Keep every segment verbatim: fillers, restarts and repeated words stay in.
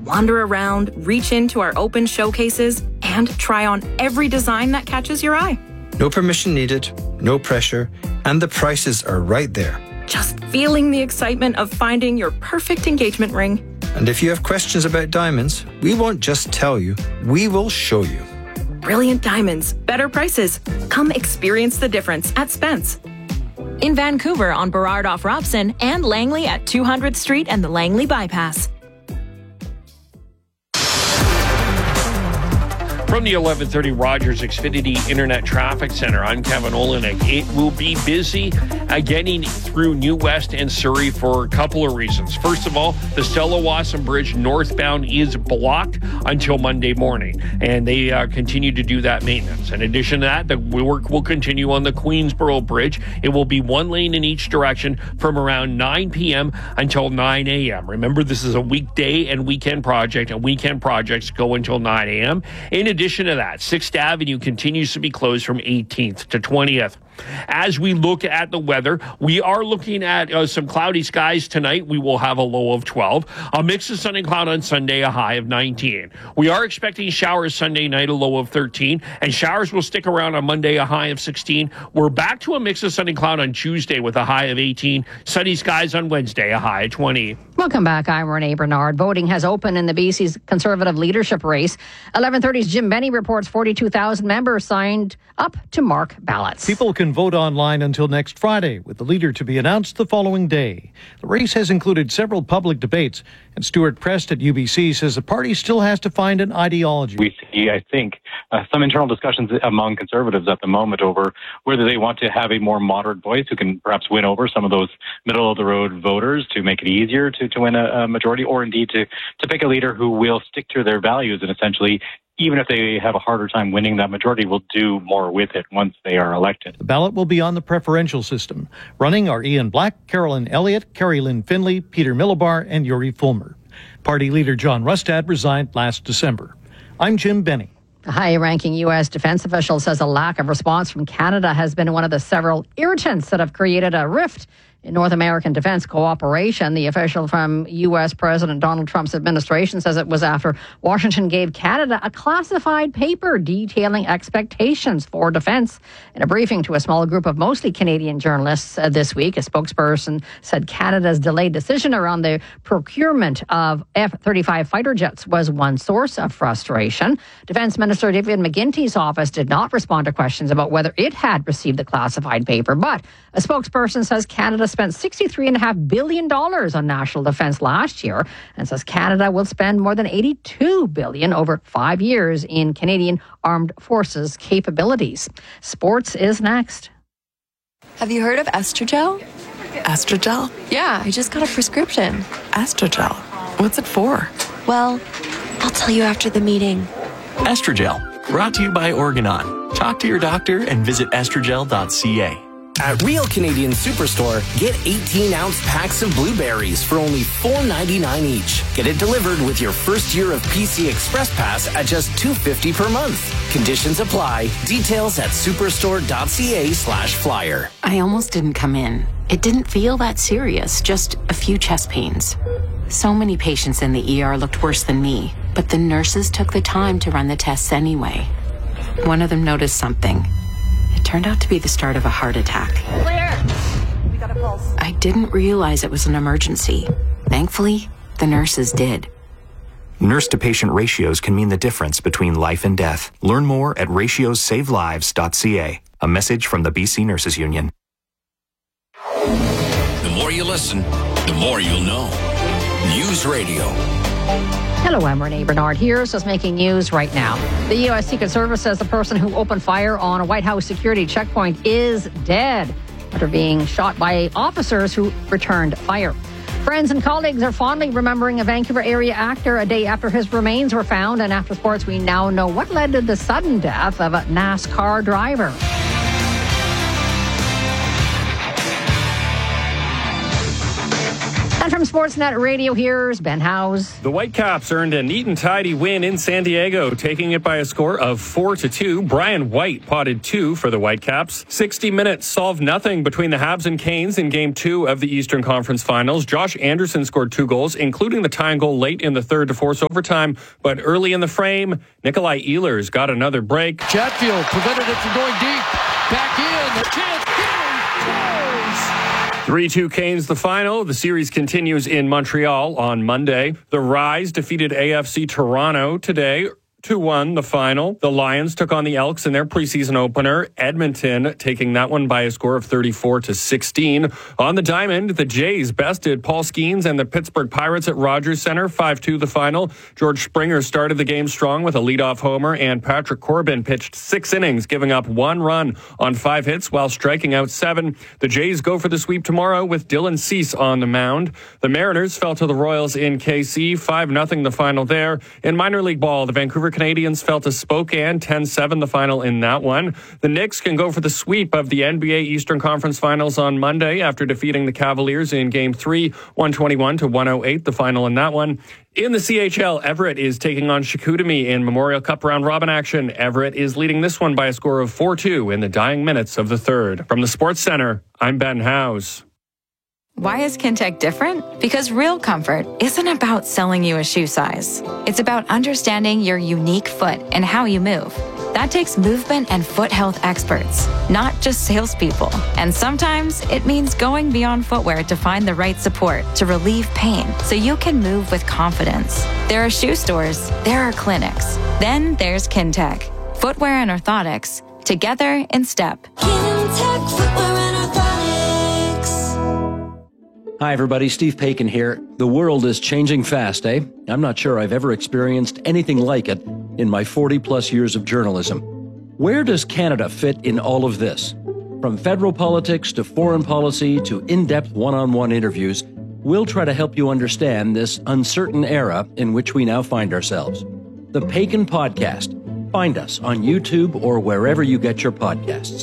wander around, reach into our open showcases, and try on every design that catches your eye. No permission needed, no pressure, and the prices are right there. Just feeling the excitement of finding your perfect engagement ring. And if you have questions about diamonds, we won't just tell you, we will show you. Brilliant diamonds, better prices. Come experience the difference at Spence. In Vancouver on Burrard off Robson and Langley at two hundredth Street and the Langley Bypass. From the eleven thirty Rogers Xfinity Internet Traffic Center, I'm Kevin Olenek. It will be busy uh, getting through New West and Surrey for a couple of reasons. First of all, the Stella Wasson Bridge northbound is blocked until Monday morning, and they uh, continue to do that maintenance. In addition to that, the work will continue on the Queensboro Bridge. It will be one lane in each direction from around nine p.m. until nine a.m. Remember, this is a weekday and weekend project, and weekend projects go until nine a.m. In addition addition to that, sixth Avenue continues to be closed from eighteenth to twentieth. As we look at the weather, we are looking at uh, some cloudy skies tonight. We will have a low of twelve. A mix of sun and cloud on Sunday, a high of nineteen. We are expecting showers Sunday night, a low of thirteen. And showers will stick around on Monday, a high of sixteen. We're back to a mix of sun and cloud on Tuesday with a high of eighteen. Sunny skies on Wednesday, a high of twenty. Welcome back. I'm Renee Bernard. Voting has opened in the B C's Conservative leadership race. eleven thirty's Jim Benny reports forty-two thousand members signed up to mark ballots. People can vote online until next Friday, with the leader to be announced the following day. The race has included several public debates, and Stuart Prest at U B C says the party still has to find an ideology. We see, I think, uh, some internal discussions among Conservatives at the moment over whether they want to have a more moderate voice who can perhaps win over some of those middle-of-the-road voters to make it easier to, to win a, a majority, or indeed to, to pick a leader who will stick to their values and essentially, even if they have a harder time winning that majority, will do more with it once they are elected. The ballot will be on the preferential system. Running are Ian Black, Carolyn Elliott, Carrie Lynn Finley, Peter Millibar, and Yuri Fulmer. Party leader John Rustad resigned last December. I'm Jim Benny. A high-ranking U S defense official says a lack of response from Canada has been one of the several irritants that have created a rift in North American defense cooperation. The official from U S President Donald Trump's administration says it was after Washington gave Canada a classified paper detailing expectations for defense. In a briefing to a small group of mostly Canadian journalists uh, this week, a spokesperson said Canada's delayed decision around the procurement of F thirty-five fighter jets was one source of frustration. Defense Minister David McGuinty's office did not respond to questions about whether it had received the classified paper, but a spokesperson says Canada spent sixty-three point five billion dollars on national defense last year and says Canada will spend more than eighty-two billion dollars over five years in Canadian Armed Forces capabilities. Sports is next. Have you heard of Estrogel? Estrogel? Yeah, I just got a prescription. Estrogel? What's it for? Well, I'll tell you after the meeting. Estrogel, brought to you by Organon. Talk to your doctor and visit estrogel dot c a. At Real Canadian Superstore, get eighteen-ounce packs of blueberries for only four ninety-nine each. Get it delivered with your first year of P C Express Pass at just two fifty per month. Conditions apply. Details at superstore dot c a slash flyer. I almost didn't come in. It didn't feel that serious, just a few chest pains. So many patients in the E R looked worse than me, but the nurses took the time to run the tests anyway. One of them noticed something. It turned out to be the start of a heart attack. Clear! We got a pulse. I didn't realize it was an emergency. Thankfully, the nurses did. Nurse-to-patient ratios can mean the difference between life and death. Learn more at ratios save lives dot c a. A message from the B C Nurses Union. The more you listen, the more you'll know. News Radio. Hello, I'm Renee Bernard. Here's what's making news right now. The U S Secret Service says the person who opened fire on a White House security checkpoint is dead after being shot by officers who returned fire. Friends and colleagues are fondly remembering a Vancouver area actor a day after his remains were found. And after sports, we now know what led to the sudden death of a NASCAR driver. And From Sportsnet Radio, here's Ben Howes. The Whitecaps earned a neat and tidy win in San Diego, taking it by a score of four to two. Brian White potted two for the Whitecaps. sixty minutes solved nothing between the Habs and Canes in Game two of the Eastern Conference Finals. Josh Anderson scored two goals, including the tying goal late in the third to force overtime. But early in the frame, Nikolai Ehlers got another break. Chatfield prevented it from going deep. Back in. The chance. three two Canes the final. The series continues in Montreal on Monday. The Rise defeated A F C Toronto today. two one the final. The Lions took on the Elks in their preseason opener. Edmonton taking that one by a score of thirty-four to sixteen. On the diamond, the Jays bested Paul Skeens and the Pittsburgh Pirates at Rogers Center. five two the final. George Springer started the game strong with a leadoff homer, and Patrick Corbin pitched six innings, giving up one run on five hits while striking out seven. The Jays go for the sweep tomorrow with Dylan Cease on the mound. The Mariners fell to the Royals in K C. five nothing the final there. In minor league ball, the Vancouver Canadians fell to Spokane, ten seven the final in that one. The Knicks can go for the sweep of the N B A Eastern Conference Finals on Monday after defeating the Cavaliers in Game three, one twenty-one to one oh eight the final in that one. In the C H L, Everett is taking on Chicoutimi in Memorial Cup round robin action. Everett is leading this one by a score of four two in the dying minutes of the third. From the Sports Center, I'm Ben Howes. Why is Kintec different? Because real comfort isn't about selling you a shoe size. It's about understanding your unique foot and how you move. That takes movement and foot health experts, not just salespeople. And sometimes it means going beyond footwear to find the right support to relieve pain so you can move with confidence. There are shoe stores, there are clinics. Then there's Kintec. Footwear and orthotics, together in step. Kintec Footwear and Orthotics. Hi, everybody. Steve Paikin here. The world is changing fast, eh? I'm not sure I've ever experienced anything like it in my forty-plus years of journalism. Where does Canada fit in all of this? From federal politics to foreign policy to in-depth one-on-one interviews, we'll try to help you understand this uncertain era in which we now find ourselves. The Paikin Podcast. Find us on YouTube or wherever you get your podcasts.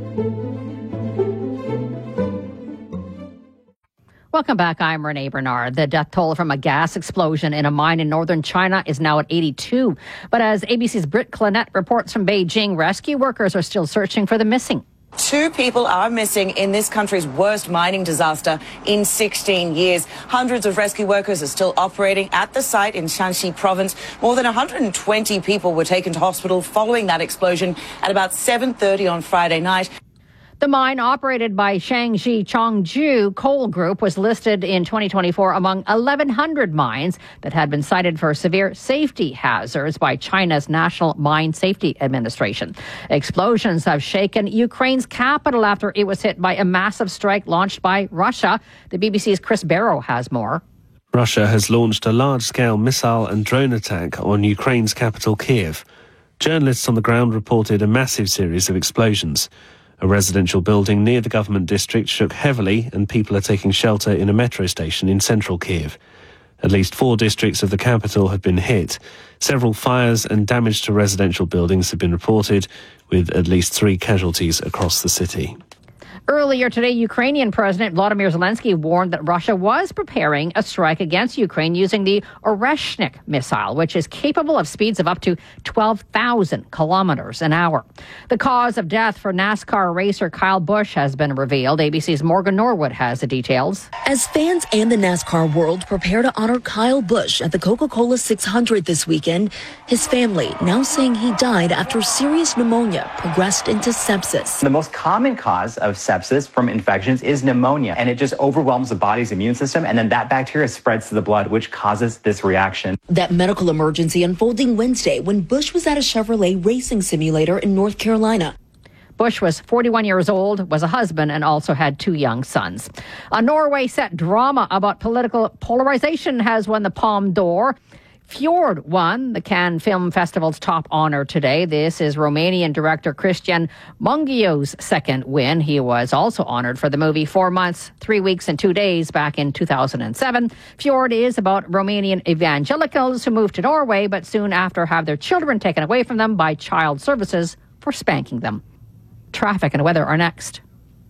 Welcome back. I'm Renee Bernard. The death toll from a gas explosion in a mine in northern China is now at eighty-two. But as A B C's Britt Clinette reports from Beijing, rescue workers are still searching for the missing. Two people are missing in this country's worst mining disaster in sixteen years. Hundreds of rescue workers are still operating at the site in Shanxi province. More than one hundred twenty people were taken to hospital following that explosion at about seven thirty on Friday night. The mine, operated by Shangji Chongju Coal Group, was listed in twenty twenty-four among eleven hundred mines that had been cited for severe safety hazards by China's National Mine Safety Administration. Explosions have shaken Ukraine's capital after it was hit by a massive strike launched by Russia. The B B C's Chris Barrow has more. Russia has launched a large-scale missile and drone attack on Ukraine's capital, Kiev. Journalists on the ground reported a massive series of explosions. A residential building near the government district shook heavily, and people are taking shelter in a metro station in central Kiev. At least four districts of the capital have been hit. Several fires and damage to residential buildings have been reported, with at least three casualties across the city. Earlier today, Ukrainian President Volodymyr Zelensky warned that Russia was preparing a strike against Ukraine using the Oreshnik missile, which is capable of speeds of up to twelve thousand kilometers an hour. The cause of death for NASCAR racer Kyle Busch has been revealed. A B C's Morgan Norwood has the details. As fans and the NASCAR world prepare to honor Kyle Busch at the Coca-Cola six hundred this weekend, his family now saying he died after serious pneumonia progressed into sepsis. The most common cause of sepsis from infections is pneumonia, and it just overwhelms the body's immune system, and then that bacteria spreads to the blood, which causes this reaction. That medical emergency unfolding Wednesday when Busch was at a Chevrolet racing simulator in North Carolina. Busch was forty-one years old, was a husband, and also had two young sons. A Norway-set drama about political polarization has won the Palme d'Or. Fjord won the Cannes Film Festival's top honor today. This is Romanian director Cristian Mungiu's second win. He was also honored for the movie Four Months, Three Weeks and Two Days back in two thousand seven. Fjord is about Romanian evangelicals who moved to Norway, but soon after have their children taken away from them by child services for spanking them. Traffic and weather are next.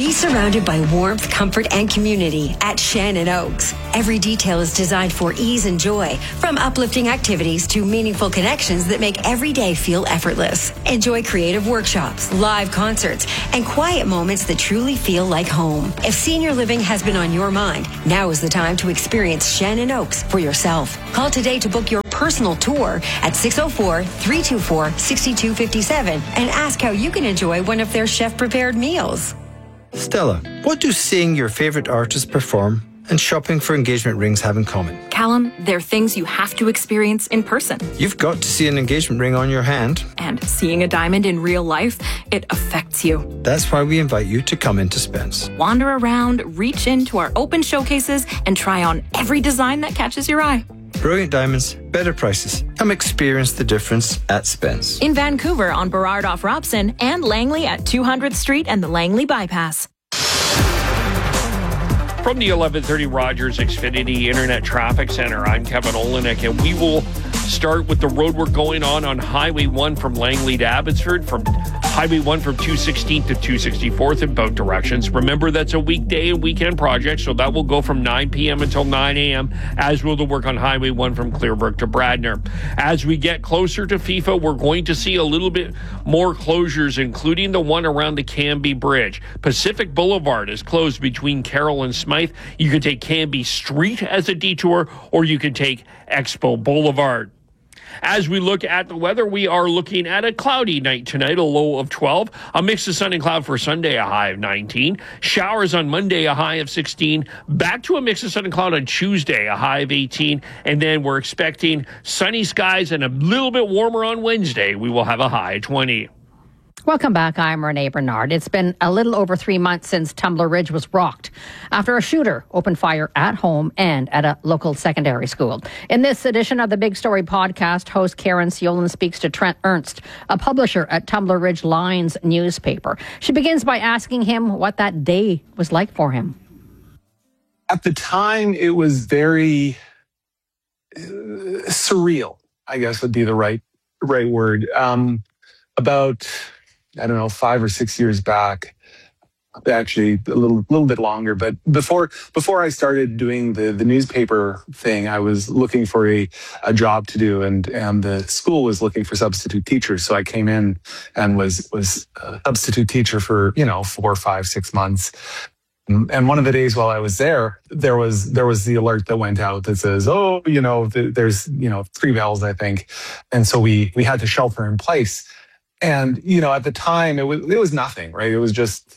Be surrounded by warmth, comfort, and community at Shannon Oaks. Every detail is designed for ease and joy, from uplifting activities to meaningful connections that make every day feel effortless. Enjoy creative workshops, live concerts, and quiet moments that truly feel like home. If senior living has been on your mind, now is the time to experience Shannon Oaks for yourself. Call today to book your personal tour at six oh four, three two four, six two five seven and ask how you can enjoy one of their chef-prepared meals. Stella, what do seeing your favorite artist perform and shopping for engagement rings have in common? Callum, they're things you have to experience in person. You've got to see an engagement ring on your hand. And seeing a diamond in real life, it affects you. That's why we invite you to come into Spence. Wander around, reach into our open showcases, and try on every design that catches your eye. Brilliant diamonds, better prices. Come experience the difference at Spence. In Vancouver on Burrard off Robson and Langley at two hundredth Street and the Langley Bypass. From the eleven thirty Rogers Xfinity Internet Traffic Center, I'm Kevin Olenek, and we will start with the road work going on on Highway one from Langley to Abbotsford, from Highway one from two sixteenth to two sixty-fourth in both directions. Remember, that's a weekday and weekend project, so that will go from nine p.m. until nine a.m., as will the work on Highway one from Clearbrook to Bradner. As we get closer to FIFA, we're going to see a little bit more closures, including the one around the Canby Bridge. Pacific Boulevard is closed between Carroll and Smythe. You can take Canby Street as a detour, or you can take Expo Boulevard. As we look at the weather, we are looking at a cloudy night tonight, a low of twelve. A mix of sun and cloud for Sunday, a high of nineteen. Showers on Monday, a high of sixteen. Back to a mix of sun and cloud on Tuesday, a high of eighteen. And then we're expecting sunny skies and a little bit warmer on Wednesday. We will have a high of twenty. Welcome back. I'm Renee Bernard. It's been a little over three months since Tumbler Ridge was rocked after a shooter opened fire at home and at a local secondary school. In this edition of the Big Story podcast, host Karen Siolan speaks to Trent Ernst, a publisher at Tumbler Ridge Lions newspaper. She begins by asking him what that day was like for him. At the time, it was very uh, surreal, I guess would be the right right word. Um, about... I don't know, five or six years back, actually a little little bit longer. But before before I started doing the, the newspaper thing, I was looking for a, a job to do, and and the school was looking for substitute teachers. So I came in and was was a substitute teacher for, you know, four, five, six months. And one of the days while I was there, there was there was the alert that went out that says, oh, you know, th- there's, you know, three bells, I think. And so we we had to shelter in place. And, you know, at the time, it was it was nothing, right? It was just,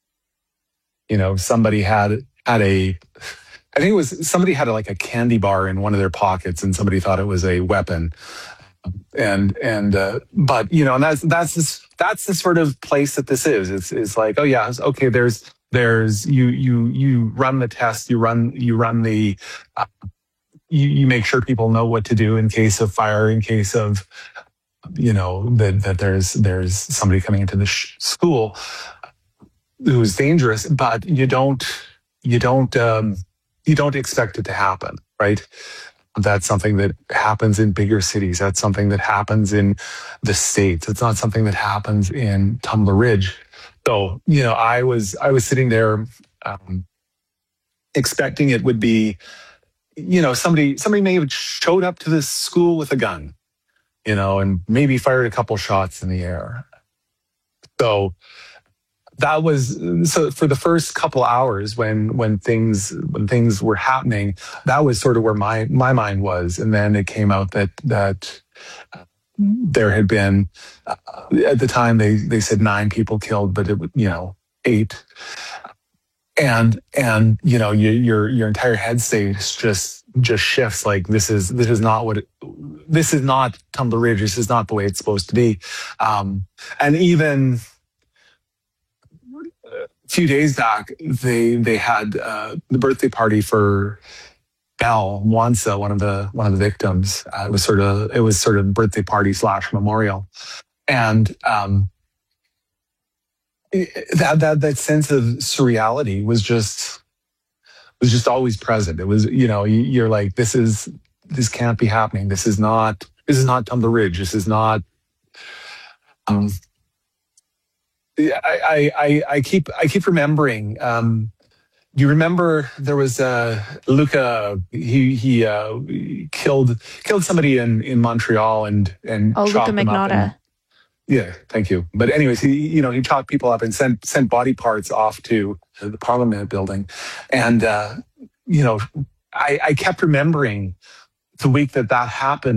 you know, somebody had had a, I think it was somebody had a, like a candy bar in one of their pockets, and somebody thought it was a weapon. And and uh, but you know, and that's that's this, that's the sort of place that this is. It's it's like, oh yeah, it's, okay. There's there's you you you run the test, you run you run the, uh, you you make sure people know what to do in case of fire, in case of, you know, that, that there's there's somebody coming into the sh- school who is dangerous, but you don't you don't um, you don't expect it to happen, right? That's something that happens in bigger cities. That's something that happens in the States. It's not something that happens in Tumbler Ridge. So, you know, I was I was sitting there um, expecting it would be, you know, somebody somebody may have showed up to this school with a gun, you know, and maybe fired a couple shots in the air. So that was, so for the first couple hours when when things when things were happening, that was sort of where my my mind was. And then it came out that that there had been, uh, at the time they they said nine people killed, but it, you know, eight. And and you know, your your your entire head state just just shifts. Like, this is this is not what it, this is not Tumbler Ridge. This is not the way it's supposed to be. Um, and even a few days back, they they had uh, the birthday party for Belle Wansa, one of the one of the victims. Uh, it was sort of it was sort of birthday party slash memorial, and um, that that that sense of surreality was just was just always present. It was, you know, you're like, this is this can't be happening. This is not this is not Tumbler Ridge. This is not. Um, I, I, I keep I keep remembering. Um, do you remember there was uh, Luca? He he uh, killed killed somebody in, in Montreal and and oh, chopped Luca them up. Magnotta. And, yeah, thank you. But anyways, he you know he chopped people up and sent sent body parts off to the Parliament building, and uh, you know I, I kept remembering the week that that happened.